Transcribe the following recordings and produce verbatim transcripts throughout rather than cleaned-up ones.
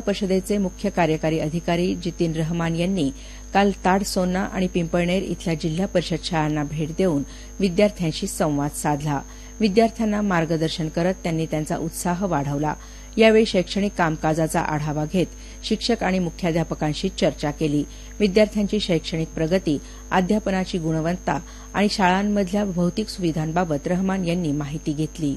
परिषदेचे मुख्य कार्यकारी अधिकारी जितीन रहमान यांनी काल ताडसोन्ना आणि पिंपळनेर इथल्या जिल्हा परिषद शाळांना भेट देऊन विद्यार्थ्यांशी संवाद साधला. विद्यार्थ्यांना मार्गदर्शन करत त्यांनी त्यांचा उत्साह वाढवला. यावेळी शैक्षणिक कामकाजाचा आढावा घेत शिक्षक आणि मुख्याध्यापकांशी चर्चा केली. विद्यार्थ्यांची शैक्षणिक प्रगती, अध्यापनाची गुणवत्ता आणि शाळांमधल्या भौतिक सुविधांबाबत रहमान यांनी माहिती घेतली.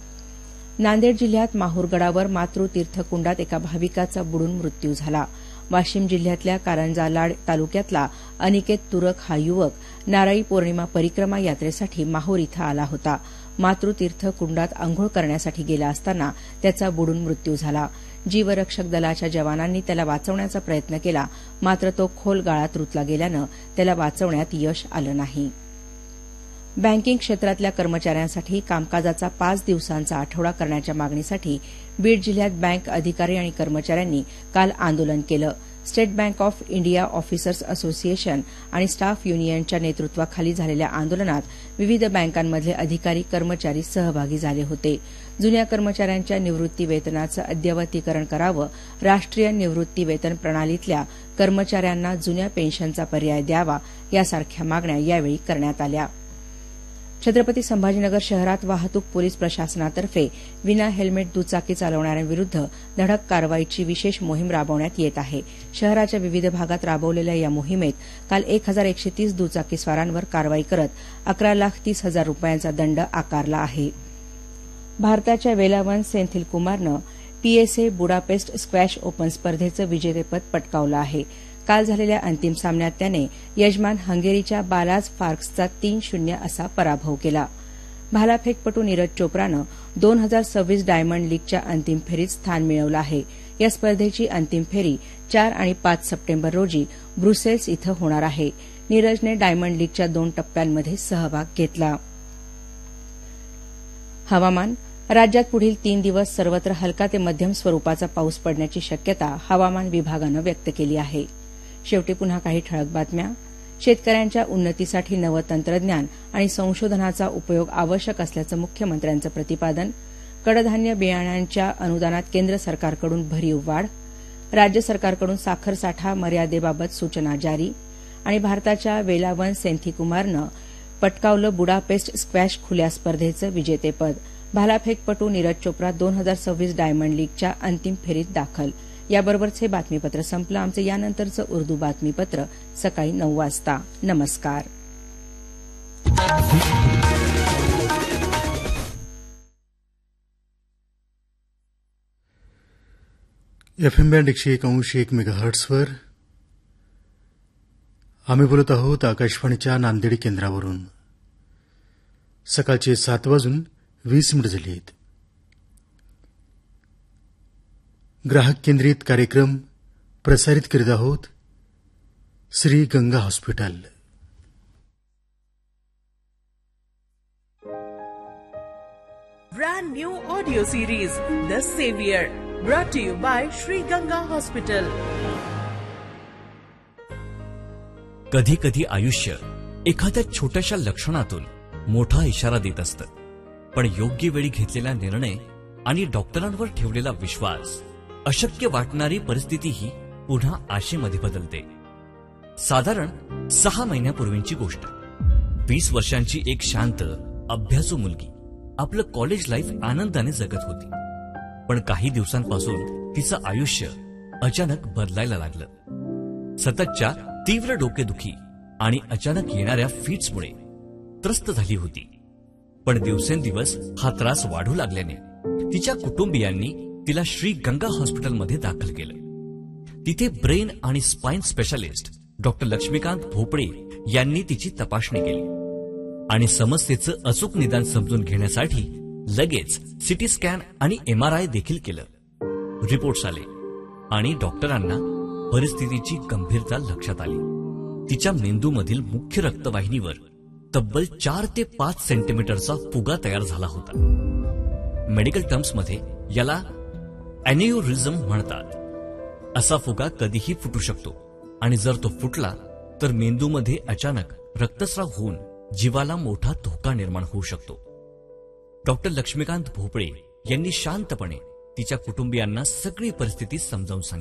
नांदेड जिल्ह्यात माहूरगडावर मातृतीर्थकुंडात एका भाविकाचा बुडून मृत्यू झाला. वाशिम जिल्ह्यातल्या कारंजा लाड तालुक्यातला अनिकेत तुरक हा युवक नारळी पौर्णिमा परिक्रमा यात्रेसाठी माहूर इथं आला होता. मातृतीर्थ कुंडात अंघोळ करण्यासाठी गेला असताना त्याचा बुडून मृत्यू झाला. जीवरक्षक दलाच्या जवानांनी त्याला वाचवण्याचा प्रयत्न केला, मात्र तो खोल गाळात रुतला गेल्यानं त्याला वाचवण्यात यश आलं नाही. बँकिंग क्षेत्रातल्या कर्मचाऱ्यांसाठी कामकाजाचा पाच दिवसांचा आठवडा करण्याच्या मागणीसाठी बीड जिल्ह्यात बँक अधिकारी आणि कर्मचाऱ्यांनी काल आंदोलन केलं. State bank of India officers association आणि स्टाफ युनियनच्या नेतृत्वाखाली झालेल्या आंदोलनात विविध बँकांमधले अधिकारी कर्मचारी सहभागी झाले होते. जुन्या कर्मचाऱ्यांच्या निवृत्ती वेतनाचं अद्ययावतीकरण करावं, राष्ट्रीय निवृत्ती वेतन प्रणालीतल्या कर्मचाऱ्यांना जुन्या पेन्शनचा पर्याय द्यावा यासारख्या मागण्या यावेळी करण्यात आल्या. छत्रपती संभाजीनगर शहरात वाहतूक पोलीस प्रशासनातर्फे विना हेल्मेट दुचाकी चालवणाऱ्यांविरुद्ध धडक कारवाईची विशेष मोहीम राबवण्यात येत आहे. शहराच्या विविध भागात राबवलेल्या या मोहिमेत काल एक हजार एकशे तीस दुचाकीस्वारांवर कारवाई करत अकरा लाख तीस हजार रुपयांचा दंड आकारला आहे. भारताच्या वेलावन सेंथिल कुमारनं पीएसए बुडापेस्ट स्क्वॅश ओपन स्पर्धेचं विजेतेपद पटकावलं आहे. काल झालेल्या अंतिम सामन्यात त्याने यजमान हंगेरीच्या बालाज फार्क्सचा तीन शून्य असा पराभव केला. भालाफेकपटू नीरज चोप्रानं दोन हजार सव्वीस डायमंड लीगच्या अंतिम फेरीत स्थान मिळवलं आहे. या स्पर्धेची अंतिम फेरी चार आणि पाच सप्टेंबर रोजी ब्रुसेल्स इथं होणार आहे. नीरजने डायमंड लीगच्या दोन टप्प्यांमध्ये सहभाग घेतला. हवामान. राज्यात पुढील तीन दिवस सर्वत्र हलका ते मध्यम स्वरूपाचा पाऊस पडण्याची शक्यता हवामान विभागानं व्यक्त केली आहे. शेवटी पुन्हा काही ठळक बातम्या. शेतकऱ्यांच्या उन्नतीसाठी नवं तंत्रज्ञान आणि संशोधनाचा उपयोग आवश्यक असल्याचं मुख्यमंत्र्यांचं प्रतिपादन. कडधान्य बियाण्यांच्या अनुदानात केंद्र सरकारकडून भरीव वाढ. राज्य सरकारकडून साखर साठा मर्यादेबाबत सूचना जारी. आणि भारताच्या वेलावन सेंथिकुमारनं पटकावलं बुडापेस्ट स्क्वॅश खुल्या स्पर्धेचं विजेतेपद. भालाफेकपटू नीरज चोप्रा दोन हजार सव्वीस डायमंड लीगच्या अंतिम फेरीत दाखल. याबरोबरच हे बातमीपत्र संपलं. आमचं यानंतरचं उर्दू बातमीपत्र सकाळी नऊ वाजता. नमस्कार. एफएम बँड एकशे एक अंश एक मेगाहर्ट्सवर आम्ही बोलत आहोत आकाशवाणीच्या नांदेड केंद्रावरून. सकाळचे सात वाजून वीस मिनिट झाली आहेत. ग्राहक केंद्रित कार्यक्रम प्रसारित करीत आहोत. Shri Ganga hospital. Brand new audio series, The Savior, brought to you by Sri Ganga Hospital. कधी कधी आयुष्य एखाद्या छोट्याशा लक्षणातून मोठा इशारा देत असतं, पण योग्य वेळी घेतलेला निर्णय आणि डॉक्टरांवर ठेवलेला विश्वास अशक्य वाटणारी परिस्थितीही पुन्हा आशेमध्ये बदलते. साधारण सहा महिन्यापूर्वींची गोष्ट. वीस वर्षांची एक शांत अभ्यासू मुलगी आपलं कॉलेज लाईफ आनंदाने जगत होती. पण काही दिवसांपासून तिचं आयुष्य अचानक बदलायला लागलं. सततच्या तीव्र डोकेदुखी आणि अचानक येणाऱ्या फिट्समुळे त्रस्त झाली होती. पण दिवसेंदिवस हा त्रास वाढू लागल्याने तिच्या कुटुंबियांनी तिला श्री गंगा हॉस्पिटलमध्ये दाखल केलं. तिथे ब्रेन आणि स्पाइन स्पेशालिस्ट डॉक्टर लक्ष्मीकांत भोपळे यांनी तिची तपासणी केली आणि समस्येचं अचूक निदान समजून घेण्यासाठी लगेच सिटी स्कॅन आणि एमआरआय देखील केलं. रिपोर्ट्स आले आणि डॉक्टरांना परिस्थितीची गंभीरता लक्षात आली. तिच्या मेंदूमधील मुख्य रक्तवाहिनीवर तब्बल चार ते पाच सेंटीमीटरचा फुगा तयार झाला होता. मेडिकल टर्म्समध्ये याला अॅन्युरिझम म्हणतात. असा फुगा कधीही फुटू शकतो आणि जर तो फुटला तर मेंदूमध्ये अचानक रक्तस्राव होऊन जीवाला मोठा धोका निर्माण होऊ शकतो. डॉक्टर लक्ष्मीकांत भोपळे यांनी शांतपणे तिच्या कुटुंबियांना सगळी परिस्थिती समजावून सांगितली.